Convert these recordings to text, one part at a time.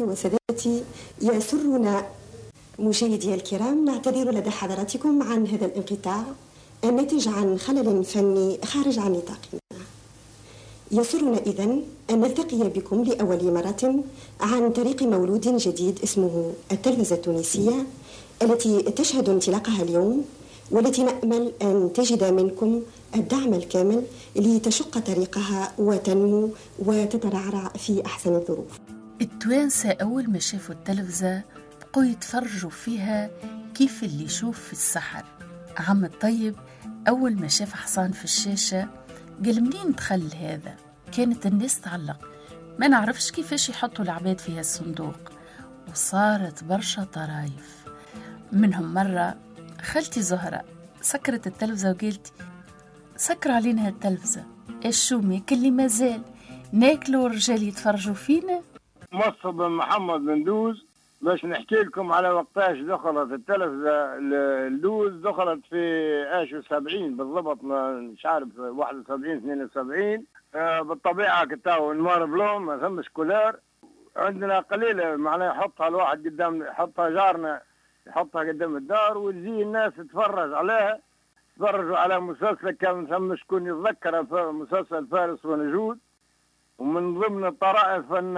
وسادتي، يسرنا مشاهدي الكرام نعتذر لدى حضراتكم عن هذا الانقطاع الناتج عن خلل فني خارج عن نطاقنا. يسرنا إذن أن نلتقي بكم لأول مرة عن طريق مولود جديد اسمه التلفزة التونسية، التي تشهد انطلاقها اليوم، والتي نأمل أن تجد منكم الدعم الكامل لتشق طريقها وتنمو وتترعرع في أحسن الظروف. التوانسة أول ما شافوا التلفزة بقوا يتفرجوا فيها كيف اللي يشوف في السحر. عم الطيب أول ما شاف حصان في الشاشة قال منين دخل هذا؟ كانت الناس تعلق، ما نعرفش كيفاش يحطوا العباد فيها الصندوق، وصارت برشا طرايف. منهم مرة خالتي زهرة سكرت التلفزة وقالت سكر علينا هالتلفزة، ايش شو ماكل اللي مازال ناكلوا والرجال يتفرجوا فينا. مصطفى بن محمد بن دوز باش نحكي لكم على وقتاش دخلت التلفزة الدوز. دخلت في 70 بالضبط، مش عارف 71 72. بالطبيعة كتاو نوار بلون، ما ثمش كولار عندنا قليلة، معناها يحطها الواحد قدام، يحطها جارنا يحطها قدام الدار وتجي الناس تتفرج عليها. تفرجوا على مسلسل كان ثم شكون يتذكر، مسلسل فارس ونجود. ومن ضمن الطرائف ان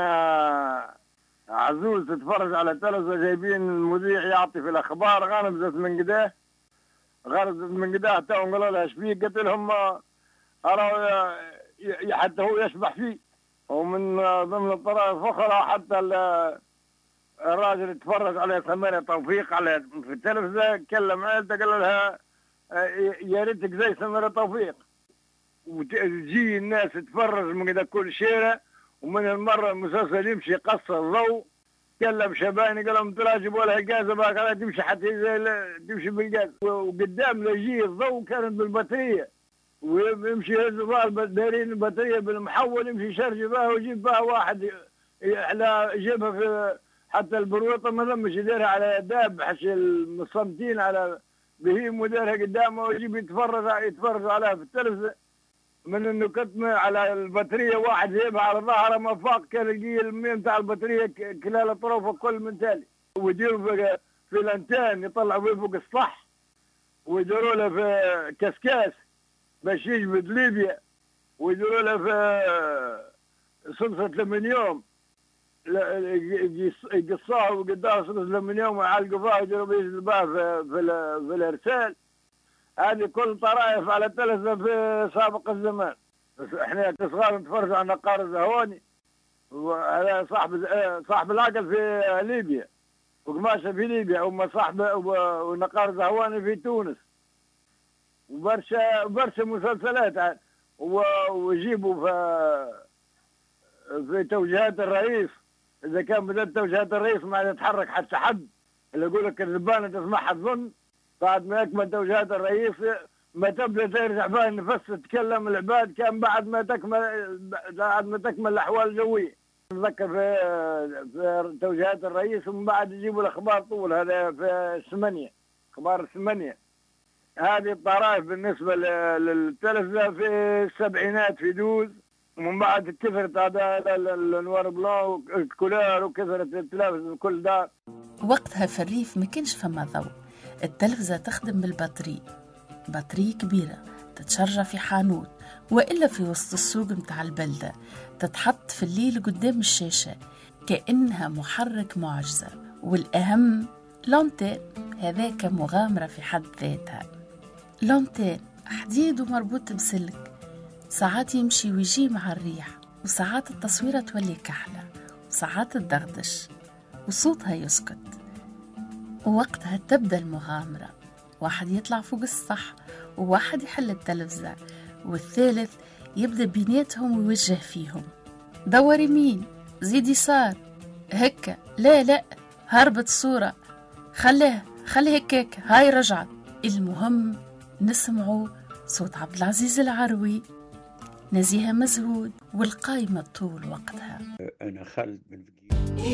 عزوز تتفرج على التلفزة، جايبين المذيع يعطي في الاخبار، غنبزت من قداه تو قالوا لها ايش فيه؟ قلت لهم ارى حتى هو يشبح فيه. ومن ضمن الطرائف اخرى حتى الراجل يتفرج على سميرة توفيق على في التلفزة، كلم عيلته قال لها يا ريتك زي سميرة توفيق. وتجي الناس تتفرج من كل شيرة. ومن المرة المسلسل يمشي قصر الضوء، كلم شباني قال لهم تراجبوا لها الجازة بقى تمشي حتى تمشي بالجاز. وقدام لا يجي الضوء كانت بالبطارية، ويمشي يهز دارين البطارية بالمحول، يمشي يشرج بها ويجيب بها واحد على يجيبها في حتى البروطة ما ثمش يديرها على داب حش المصمتين على بهيم ودارها قدامه، ويجيب يتفرج عليها في التلفزة. من انه كتمه على البطاريه واحد يجيبها على ظهره ما فاق، كان يجي المين تاع البطاريه كلال اطرافه كل من تالي، ويديروا في الانتان يطلعوا فيه فوق السطح، ويديروا له في كسكاس باش يجبد ليبيا، ويديروا له في صلصه الألمنيوم يقصوها وقدام صلصه الألمنيوم ويعلقوا فيها ويديروا بها في الارسال. هذه كل طرائف على التلفزة في سابق الزمان. بس احنا كصغار نتفرج على نقار زهواني، وهذا صاحب العقل في ليبيا، وقماشة في ليبيا، وما صاحب ونقار زهواني في تونس، وبرشا مسلسلات. ويجيبوا في توجيهات الرئيس، اذا كان بدات توجيهات الرئيس ما يتحرك حتى حد، اللي يقول لك الزبانه تسمعها تظن. بعد ما يكمل توجيهات الرئيس ما تبدا ترجع فيها النفس تتكلم العباد، كان بعد ما تكمل الاحوال الجويه. نتذكر في توجيهات الرئيس، ومن بعد يجيبوا الاخبار طول، هذا في 8 اخبار 8. هذه الطرائف بالنسبه للتلفزه في السبعينات في دوز. ومن بعد كثرت هذا النوار بلون والكولار، وكثرت التلفزه في كل دار. وقتها في الريف ما كانش فما ضوء، التلفزة تخدم بطريق كبيرة تتشرع في حانوت، وإلا في وسط السوق متاع البلدة، تتحط في الليل قدام الشاشة كأنها محرك معجزة. والأهم لونتين، هذاك مغامرة في حد ذاتها. لونتين حديد ومربوط بسلك، ساعات يمشي ويجي مع الريح، وساعات التصويرة تولي كحلة، وساعات تدغدش وصوتها يسكت. ووقتها تبدأ المغامرة، واحد يطلع فوق السطح، وواحد يحل التلفزة، والثالث يبدأ بيناتهم ويوجه فيهم. دور يمين، زيد يسار، هكا، لا هربت الصورة، خليه هكاك، هاي رجعت. المهم نسمعوا صوت عبد العزيز العروي، نزيهة مزهود، والقايمة طول وقتها. أنا خالد بن